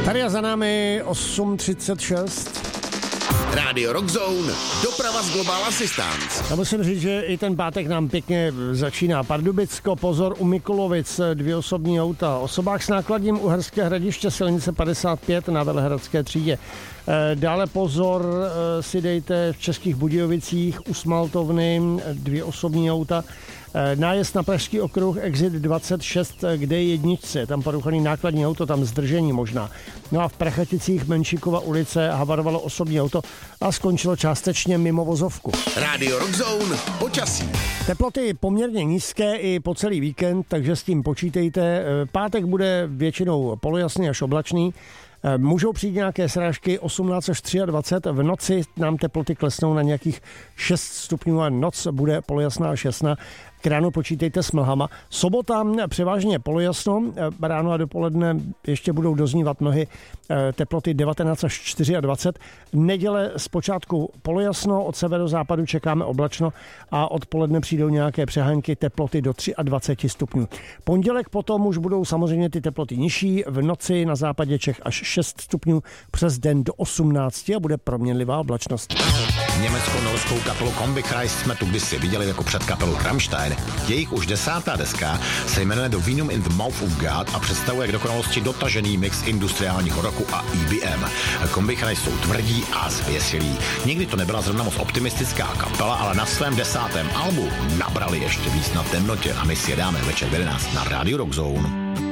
Tady je za námi 8:36. Rádio Rockzone, doprava z Global Assistance. Já musím říct, že i ten pátek nám pěkně začíná. Pardubicko, pozor u Mikulovic, 2 osobní auta. Osobách s nákladním Uherské Hradiště, silnice 55 na Velehradské třídě. Dále pozor si dejte v Českých Budějovicích u Smaltovny, 2 osobní auta. Nájezd na Pražský okruh, exit 26 k D1, tam poruchaný nákladní auto, tam zdržení možná. No a v Prachaticích Menšíkova ulice havarovalo osobní auto a skončilo částečně mimo vozovku. Rádio Rockzone, počasí. Teploty poměrně nízké i po celý víkend, takže s tím počítejte. Pátek bude většinou polojasný až oblačný. Můžou přijít nějaké srážky 18 až 23, v noci nám teploty klesnou na nějakých 6 stupňů a noc bude polojasná až jasná. K ránu počítejte s mlhama. Sobota převážně polojasno, ráno a dopoledne ještě budou doznívat mlhy, teploty 19 až 24. Neděle zpočátku polojasno, od severozápadu čekáme oblačno a odpoledne přijdou nějaké přehánky, teploty do 23 stupňů. Pondělek potom už budou samozřejmě ty teploty nižší, v noci na západě Čech až 6 stupňů, přes den do 18 a bude proměnlivá oblačnost. Německo-norskou kapelu Combikreis jsme tu kdysi viděli jako předkapelu Rammstein. Jejich už 10. deska se jmenuje The Venom in the Mouth of God a představuje k dokonalosti dotažený mix industriálního rocku a EBM. Combikreis jsou tvrdí a zvěsilí. Nikdy to nebyla zrovna moc optimistická kapela, ale na svém 10. albu nabrali ještě víc na temnotě a my si je dáme večer v 11 na Radio Rockzone.